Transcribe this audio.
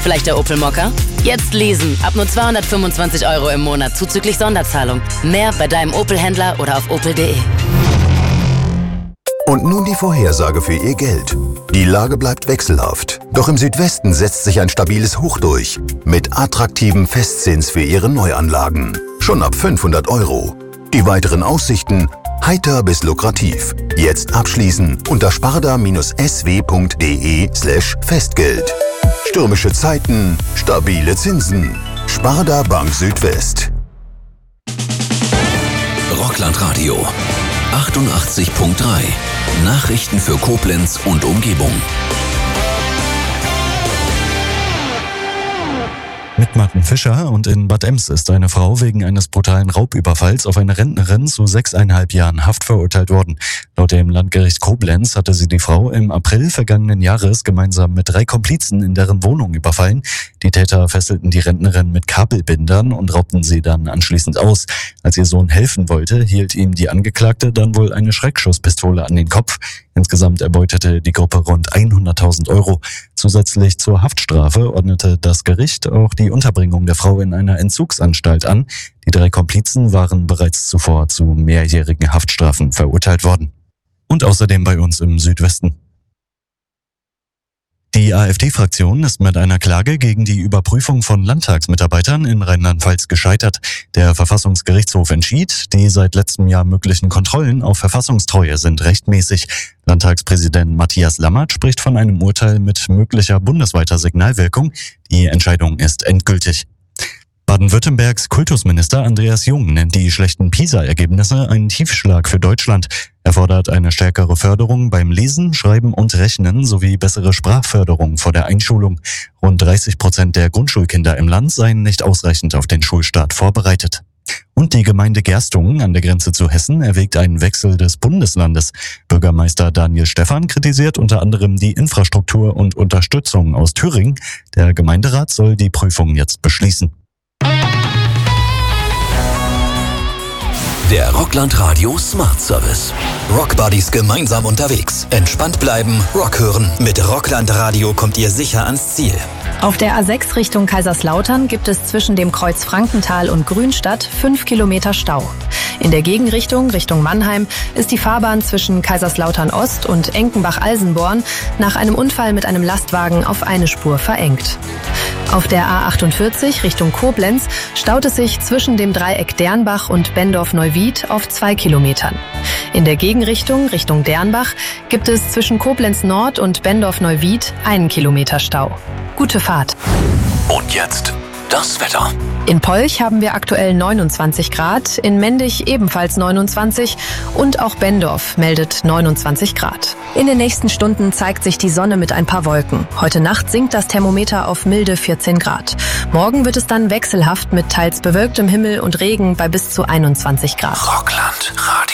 Vielleicht der Opel Mokka? Jetzt leasen. Ab nur 225 € im Monat zuzüglich Sonderzahlung. Mehr bei deinem Opel-Händler oder auf opel.de. Und nun die Vorhersage für Ihr Geld. Die Lage bleibt wechselhaft. Doch im Südwesten setzt sich ein stabiles Hoch durch. Mit attraktiven Festzins für Ihre Neuanlagen. Schon ab 500 €. Die weiteren Aussichten: heiter bis lukrativ. Jetzt abschließen unter sparda-sw.de/Festgeld. Stürmische Zeiten, stabile Zinsen. Sparda Bank Südwest. Rockland Radio 88.3. Nachrichten für Koblenz und Umgebung. Mit Martin Fischer, und in Bad Ems ist eine Frau wegen eines brutalen Raubüberfalls auf eine Rentnerin zu 6,5 Jahren Haft verurteilt worden. Laut dem Landgericht Koblenz hatte sie die Frau im April vergangenen Jahres gemeinsam mit 3 Komplizen in deren Wohnung überfallen. Die Täter fesselten die Rentnerin mit Kabelbindern und raubten sie dann anschließend aus. Als ihr Sohn helfen wollte, hielt ihm die Angeklagte dann wohl eine Schreckschusspistole an den Kopf. Insgesamt erbeutete die Gruppe rund 100.000 €. Zusätzlich zur Haftstrafe ordnete das Gericht auch die Unterbringung der Frau in einer Entzugsanstalt an. Die 3 Komplizen waren bereits zuvor zu mehrjährigen Haftstrafen verurteilt worden. Und außerdem bei uns im Südwesten. Die AfD-Fraktion ist mit einer Klage gegen die Überprüfung von Landtagsmitarbeitern in Rheinland-Pfalz gescheitert. Der Verfassungsgerichtshof entschied, die seit letztem Jahr möglichen Kontrollen auf Verfassungstreue sind rechtmäßig. Landtagspräsident Matthias Lammert spricht von einem Urteil mit möglicher bundesweiter Signalwirkung. Die Entscheidung ist endgültig. Baden-Württembergs Kultusminister Andreas Jung nennt die schlechten PISA-Ergebnisse einen Tiefschlag für Deutschland. Er fordert eine stärkere Förderung beim Lesen, Schreiben und Rechnen sowie bessere Sprachförderung vor der Einschulung. Rund 30% der Grundschulkinder im Land seien nicht ausreichend auf den Schulstart vorbereitet. Und die Gemeinde Gerstungen an der Grenze zu Hessen erwägt einen Wechsel des Bundeslandes. Bürgermeister Daniel Stephan kritisiert unter anderem die Infrastruktur und Unterstützung aus Thüringen. Der Gemeinderat soll die Prüfung jetzt beschließen. Der Rockland Radio Smart Service. Rockbuddies gemeinsam unterwegs. Entspannt bleiben, Rock hören. Mit Rockland Radio kommt ihr sicher ans Ziel. Auf der A6 Richtung Kaiserslautern gibt es zwischen dem Kreuz Frankenthal und Grünstadt 5 Kilometer Stau. In der Gegenrichtung, Richtung Mannheim, ist die Fahrbahn zwischen Kaiserslautern Ost und Enkenbach-Alsenborn nach einem Unfall mit einem Lastwagen auf eine Spur verengt. Auf der A48 Richtung Koblenz staut es sich zwischen dem Dreieck Dernbach und Bendorf-Neuwied auf 2 Kilometern. In der Gegenrichtung, Richtung Dernbach, gibt es zwischen Koblenz Nord und Bendorf-Neuwied 1 Kilometer Stau. Gute Fahrt. Und jetzt das Wetter. In Polch haben wir aktuell 29 Grad, in Mendig ebenfalls 29 und auch Bendorf meldet 29 Grad. In den nächsten Stunden zeigt sich die Sonne mit ein paar Wolken. Heute Nacht sinkt das Thermometer auf milde 14 Grad. Morgen wird es dann wechselhaft mit teils bewölktem Himmel und Regen bei bis zu 21 Grad. Rockland Radio.